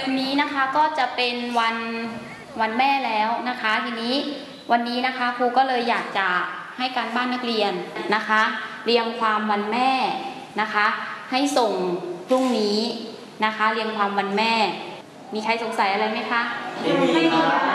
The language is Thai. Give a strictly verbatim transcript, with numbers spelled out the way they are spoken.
วันนี้นะคะก็จะเป็นวันวันแม่แล้วนะคะทีนี้วันนี้นะคะครูก็เลยอยากจะให้การบ้านนักเรียนนะคะเรียงความวันแม่นะคะให้ส่งพรุ่งนี้นะคะเรียงความวันแม่มีใครสงสัยอะไรไหมคะไม่มี